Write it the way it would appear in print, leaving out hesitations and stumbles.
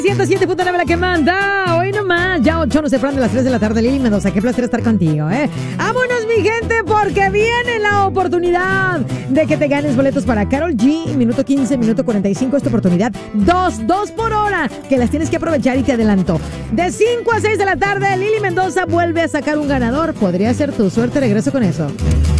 107.9 la que manda. Hoy nomás, ya 8 nos separan de las 3 de la tarde. Lili Mendoza, qué placer estar contigo, Vámonos, mi gente, porque viene la oportunidad de que te ganes boletos para Karol G. Minuto 15, minuto 45, esta oportunidad. Dos por hora, que las tienes que aprovechar y te adelanto. De 5 a 6 de la tarde, Lili Mendoza vuelve a sacar un ganador. Podría ser tu suerte, regreso con eso.